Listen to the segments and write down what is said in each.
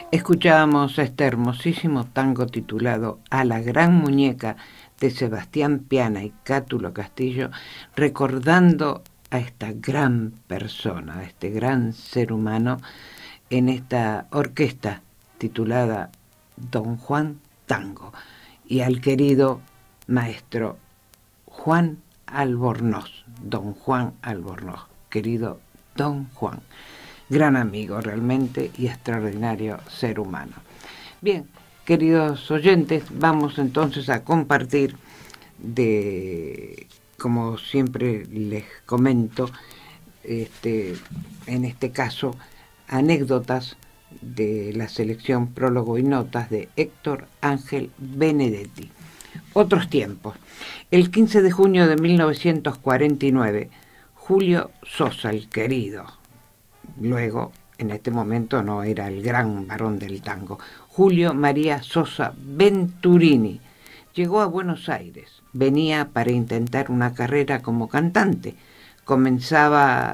Escuchábamos este hermosísimo tango titulado A la gran muñeca de Sebastián Piana y Cátulo Castillo, recordando a esta gran persona, a este gran ser humano, en esta orquesta titulada Don Juan Tango, y al querido maestro Juan Albornoz, Don Juan Albornoz, querido Don Juan. Gran amigo realmente y extraordinario ser humano. Bien, queridos oyentes, vamos entonces a compartir como siempre les comento, en este caso, anécdotas de la selección Prólogo y Notas de Héctor Ángel Benedetti. Otros tiempos. El 15 de junio de 1949, Julio Sosa, el querido, luego, en este momento no era el gran varón del tango, Julio María Sosa Venturini, llegó a Buenos Aires. Venía para intentar una carrera como cantante, comenzada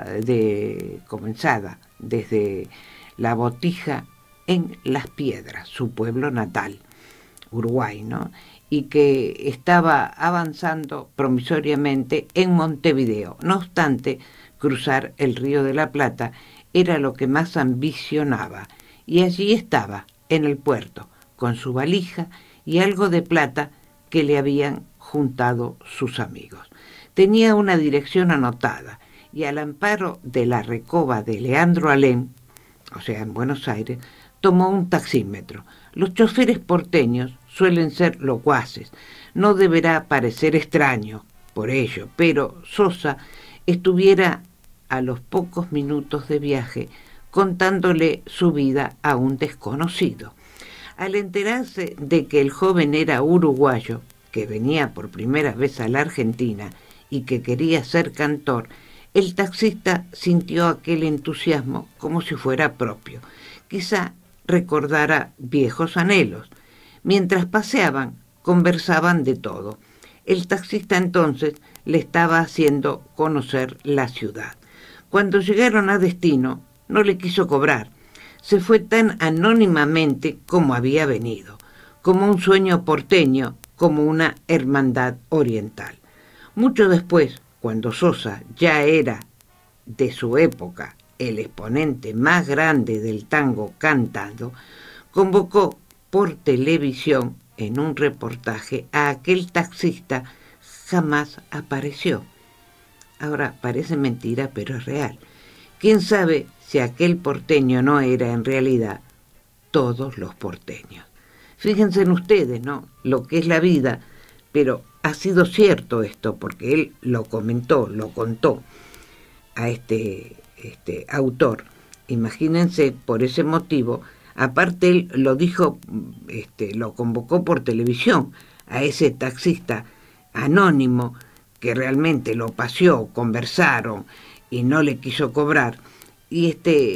desde La Botija en Las Piedras, su pueblo natal, Uruguay, ¿no? Y que estaba avanzando promisoriamente en Montevideo. No obstante, cruzar el Río de la Plata era lo que más ambicionaba, y allí estaba, en el puerto, con su valija y algo de plata que le habían juntado sus amigos. Tenía una dirección anotada, y al amparo de la recoba de Leandro Alem, o sea, en Buenos Aires, tomó un taxímetro. Los choferes porteños suelen ser locuaces, no deberá parecer extraño por ello, pero Sosa estuviera a los pocos minutos de viaje contándole su vida a un desconocido. Al enterarse de que el joven era uruguayo, que venía por primera vez a la Argentina y que quería ser cantor, el taxista sintió aquel entusiasmo como si fuera propio. Quizá recordara viejos anhelos. Mientras paseaban, conversaban de todo. El taxista entonces le estaba haciendo conocer la ciudad. Cuando llegaron a destino, no le quiso cobrar. Se fue tan anónimamente como había venido, como un sueño porteño, como una hermandad oriental. Mucho después, cuando Sosa ya era, de su época, el exponente más grande del tango cantado, convocó por televisión en un reportaje a aquel taxista. Jamás apareció. Ahora parece mentira, pero es real. ¿Quién sabe si aquel porteño no era en realidad todos los porteños? Fíjense en ustedes, ¿no?, lo que es la vida, pero ha sido cierto esto, porque él lo comentó, lo contó a este autor. Imagínense, por ese motivo, aparte él lo dijo, lo convocó por televisión a ese taxista anónimo que realmente lo paseó, conversaron y no le quiso cobrar. Y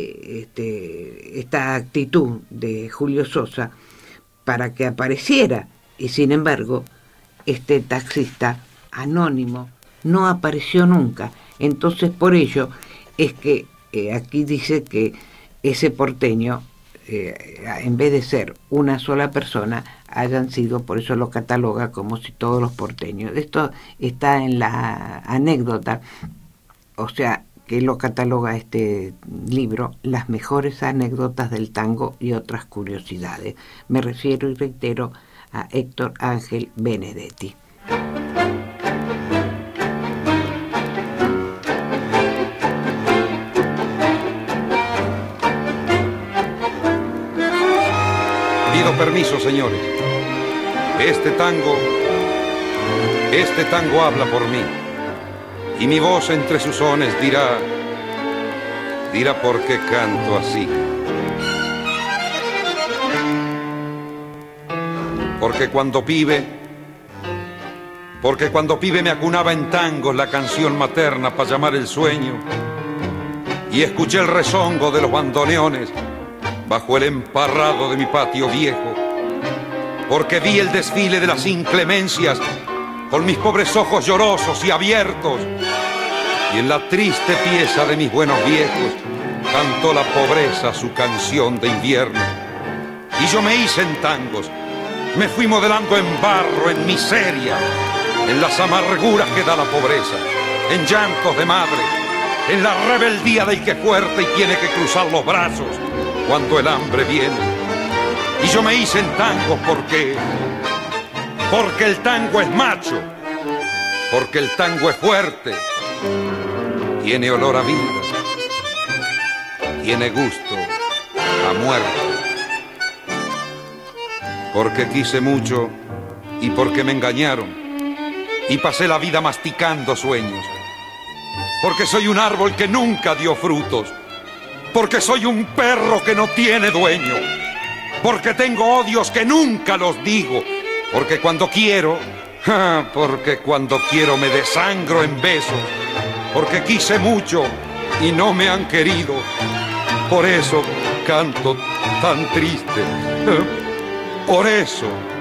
esta actitud de Julio Sosa para que apareciera, y sin embargo este taxista anónimo no apareció nunca. Entonces por ello es que aquí dice que ese porteño, en vez de ser una sola persona, hayan sido, por eso lo cataloga como si todos los porteños. Esto está en la anécdota, o sea, que lo cataloga este libro, Las mejores anécdotas del tango y otras curiosidades. Me refiero y reitero a Héctor Ángel Benedetti. Pido permiso, señores. Este tango habla por mí. Y mi voz entre sus sones dirá por qué canto así. Porque cuando pibe me acunaba en tangos la canción materna para llamar el sueño, y escuché el rezongo de los bandoneones bajo el emparrado de mi patio viejo. Porque vi el desfile de las inclemencias con mis pobres ojos llorosos y abiertos, y en la triste pieza de mis buenos viejos cantó la pobreza su canción de invierno. Y yo me hice en tangos, me fui modelando en barro, en miseria, en las amarguras que da la pobreza, en llantos de madre, en la rebeldía del que es fuerte y tiene que cruzar los brazos cuando el hambre viene. Y yo me hice en tangos porque el tango es macho, porque el tango es fuerte, tiene olor a vida, tiene gusto a muerte. Porque quise mucho y porque me engañaron y pasé la vida masticando sueños. Porque soy un árbol que nunca dio frutos, porque soy un perro que no tiene dueño, porque tengo odios que nunca los digo, porque cuando quiero me desangro en besos, porque quise mucho y no me han querido, por eso canto tan triste, por eso